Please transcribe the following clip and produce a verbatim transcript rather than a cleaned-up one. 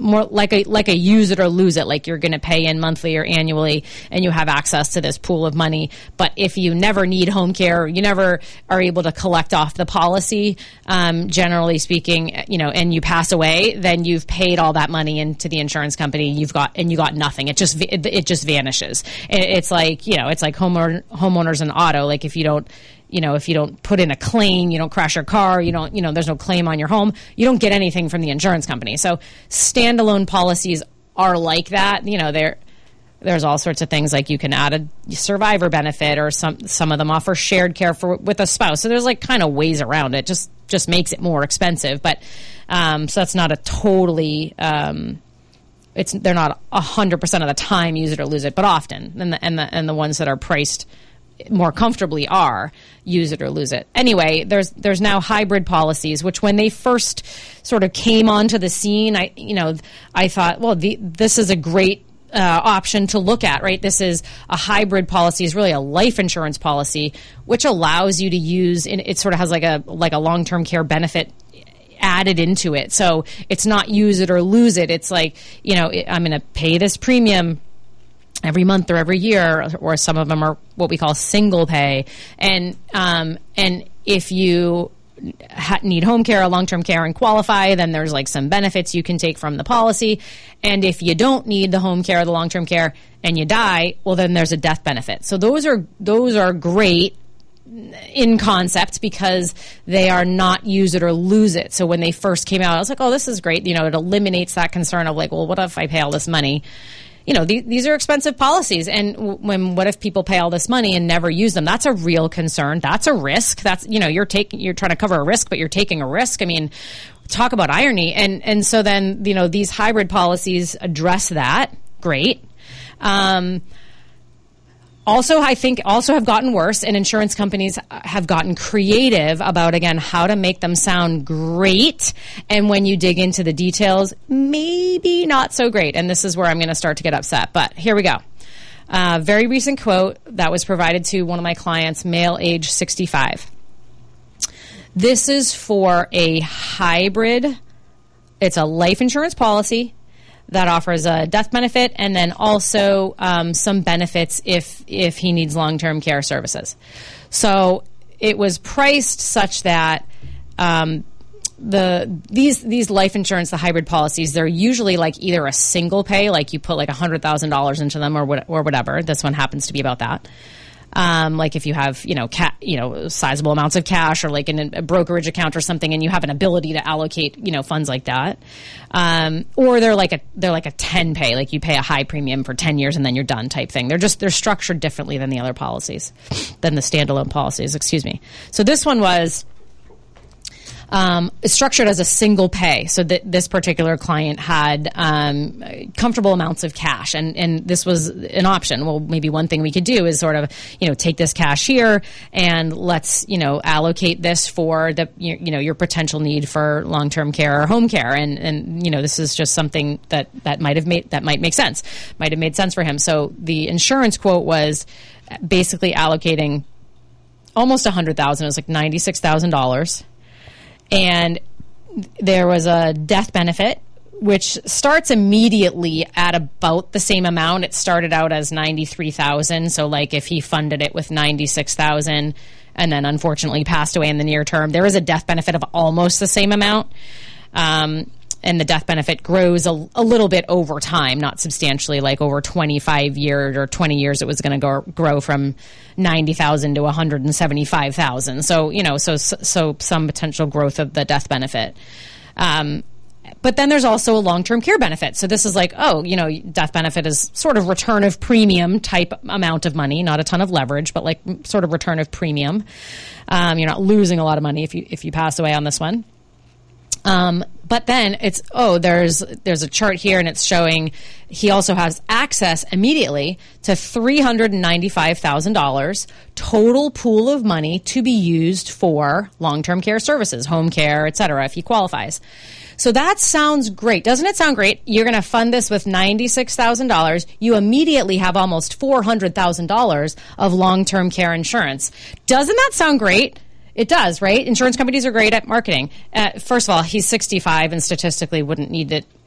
more like a like a use it or lose it, like you're going to pay in monthly or annually, and you have access to this pool of money. But if you never need home care, you never are able to collect off the policy, um, generally speaking, you know, and you pass away, then you've paid all that money into the insurance company. You've got and you got nothing. It just it, it just vanishes. It's like you know, it's like homeowner, homeowners and auto. Like if you don't. You know, if you don't put in a claim, you don't crash your car, you don't, you know, there's no claim on your home, you don't get anything from the insurance company. So standalone policies are like that. You know, there, there's all sorts of things like you can add a survivor benefit, or some, some of them offer shared care for with a spouse. So there's like kind of ways around it. Just, just makes it more expensive. But, um, so that's not a totally, um, it's, they're not a hundred percent of the time use it or lose it, but often. And the, and the, and the ones that are priced more comfortably are use it or lose it. Anyway, there's there's now hybrid policies, which when they first sort of came onto the scene, I you know I thought, well, the, this is a great uh, option to look at, right? This is a hybrid policy, is really a life insurance policy, which allows you to use. And it sort of has like a like a long term care benefit added into it, so it's not use it or lose it. It's like you know I'm going to pay this premium every month or every year, or some of them are what we call single pay. And um, and if you ha- need home care or long-term care and qualify, then there's like some benefits you can take from the policy. And if you don't need the home care or the long-term care and you die, well, then there's a death benefit. So those are those are great in concept because they are not use it or lose it. So when they first came out, I was like, oh, this is great. You know, it eliminates that concern of like, well, what if I pay all this money? You know, these, these are expensive policies. And when, what if people pay all this money and never use them? That's a real concern. That's a risk. That's, you know, you're taking, you're trying to cover a risk, but you're taking a risk. I mean, talk about irony. And, and so then, you know, these hybrid policies address that. Great. Um, Also, I think also have gotten worse, and insurance companies have gotten creative about, again, how to make them sound great. And when you dig into the details, maybe not so great. And this is where I'm going to start to get upset. But here we go. Uh, very recent quote that was provided to one of my clients, male age sixty-five. This is for a hybrid. It's a life insurance policy that offers a death benefit and then also um, some benefits if if he needs long-term care services. So it was priced such that um, the these these life insurance, the hybrid policies, they're usually like either a single pay, like you put like one hundred thousand dollars into them or what, or whatever. This one happens to be about that. Um, like if you have, you know, ca- you know, sizable amounts of cash or like in a brokerage account or something, and you have an ability to allocate, you know, funds like that. Um, or they're like a, they're like a ten pay, like you pay a high premium for ten years and then you're done type thing. They're just, they're structured differently than the other policies, than the standalone policies, excuse me. So this one was, Um, it's structured as a single pay. So that this particular client had um, comfortable amounts of cash, and, and this was an option. Well, maybe one thing we could do is sort of, you know, take this cash here and let's, you know, allocate this for the, you, you know, your potential need for long-term care or home care. And, and, you know, this is just something that, that might have made, that might make sense, might have made sense for him. So the insurance quote was basically allocating almost a hundred thousand. It was like ninety-six thousand dollars. And there was a death benefit, which starts immediately at about the same amount. It started out as ninety-three thousand dollars. So like if he funded it with ninety-six thousand dollars and then unfortunately passed away in the near term, there is a death benefit of almost the same amount. Um, and the death benefit grows a, a little bit over time, not substantially, like over twenty-five years or twenty years, it was going to go, grow from ninety thousand to one hundred seventy-five thousand. So, you know, so, so some potential growth of the death benefit. Um, but then there's also a long-term care benefit. So this is like, oh, you know, death benefit is sort of return of premium type amount of money, not a ton of leverage, but like sort of return of premium. Um, you're not losing a lot of money if you, if you pass away on this one. Um, but then it's, oh, there's, there's a chart here and it's showing he also has access immediately to three hundred ninety-five thousand dollars total pool of money to be used for long-term care services, home care, et cetera, if he qualifies. So that sounds great. Doesn't it sound great? You're going to fund this with ninety-six thousand dollars. You immediately have almost four hundred thousand dollars of long-term care insurance. Doesn't that sound great? It does, right? Insurance companies are great at marketing. Uh, first of all, he's sixty-five and statistically wouldn't need it,